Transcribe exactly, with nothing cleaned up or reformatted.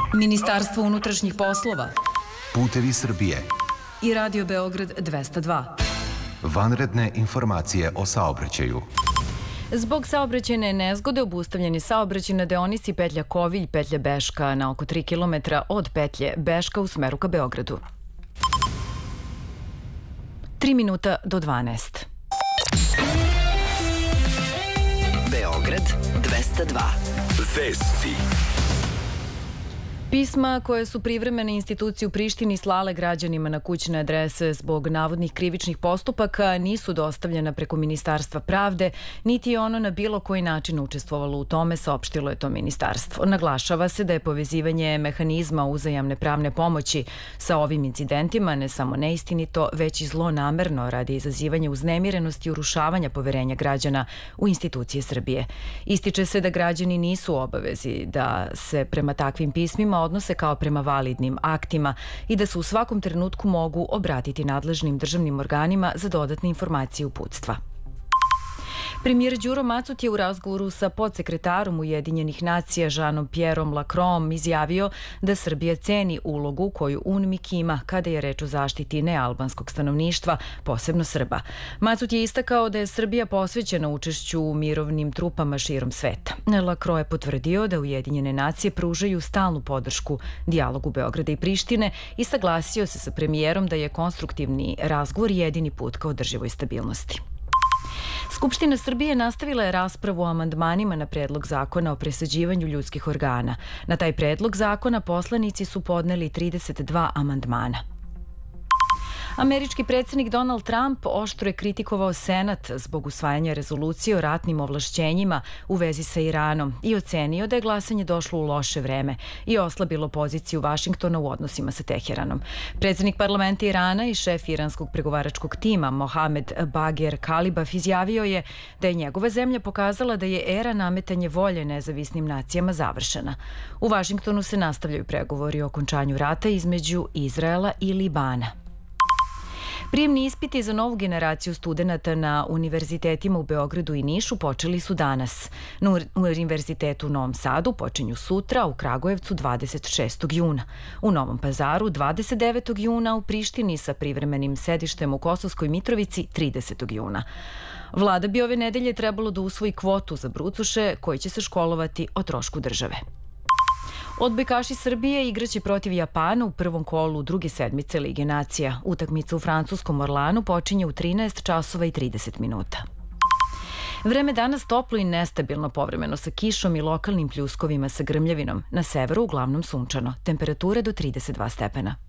Ministarstvo unutrašnjih poslova, Putevi Srbije i Radio Beograd dvesta dva. Vanredne informacije o saobraćaju. Zbog saobraćajne nezgode obustavljen je saobraćaj na deonici petlja Kovilj, petlja Beška na oko tri kilometra od petlje Beška u smeru ka Beogradu. Tri minuta do dvanaest. Beograd dvesta dva. Vesti. Pisma koje su privremene institucije u Prištini slale građanima na kućne adrese zbog navodnih krivičnih postupaka nisu dostavljena preko Ministarstva pravde, niti je ono na bilo koji način učestvovalo u tome, saopštilo je to ministarstvo. Naglašava se da je povezivanje mehanizma uzajamne pravne pomoći sa ovim incidentima ne samo neistinito, već i zlonamerno radi izazivanja uznemirenosti i urušavanja poverenja građana u institucije Srbije. Ističe se da građani nisu u obavezi da se prema takvim pismima odnose kao prema validnim aktima i da se u svakom trenutku mogu obratiti nadležnim državnim organima za dodatne informacije uputstva. Premijer Đuro Macut je u razgovoru sa podsekretarom Ujedinjenih nacija Žanom Pjerom Lakrom izjavio da Srbija ceni ulogu koju UNMIK ima kada je reč o zaštiti nealbanskog stanovništva, posebno Srba. Macut je istakao da je Srbija posvećena učešću u mirovnim trupama širom sveta. Lakro je potvrdio da Ujedinjene nacije pružaju stalnu podršku dijalogu Beograda i Prištine i saglasio se sa premijerom da je konstruktivni razgovor jedini put ka održivoj stabilnosti. Skupština Srbije nastavila je raspravu o amandmanima na predlog zakona o presađivanju ljudskih organa. Na taj predlog zakona poslanici su podneli trideset dva amandmana. Američki predsjednik Donald Trump oštro je kritikovao Senat zbog usvajanja rezolucije o ratnim ovlašćenjima u vezi sa Iranom i ocenio da je glasanje došlo u loše vreme i oslabilo poziciju Vašingtona u odnosima sa Teheranom. Predsjednik parlamenta Irana i šef iranskog pregovaračkog tima Mohamed Bagher Kalibaf izjavio je da je njegova zemlja pokazala da je era nametanje volje nezavisnim nacijama završena. U Vašingtonu se nastavljaju pregovori o okončanju rata između Izraela i Libana. Prijemni ispiti za novu generaciju studenata na univerzitetima u Beogradu i Nišu počeli su danas. Na univerzitetu u Novom Sadu počinju sutra, a u Kragujevcu dvadeset šestog juna. U Novom Pazaru dvadeset devetog juna, u Prištini sa privremenim sedištem u Kosovskoj Mitrovici tridesetog juna. Vlada bi ove nedelje trebalo da usvoji kvotu za brucuše koji će se školovati o trošku države. Odbojkaši Srbije igraće protiv Japana u prvom kolu druge sedmice Lige nacija. Utakmica u francuskom Orlanu počinje u trinaest časova i trideset minuta. Vreme danas toplo i nestabilno, povremeno sa kišom i lokalnim pljuskovima sa grmljavinom. Na severu uglavnom sunčano. Temperatura do trideset dva stepena.